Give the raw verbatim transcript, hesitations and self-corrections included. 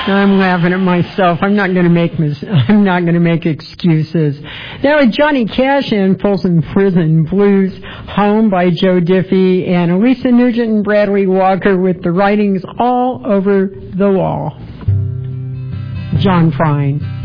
I'm laughing at myself. I'm not going to make mis- I'm not going to make excuses. Now, Johnny Cash and Folsom Prison Blues, Home by Joe Diffie, and Elisa Nugent and Bradley Walker with the writings all over the wall. John Prine.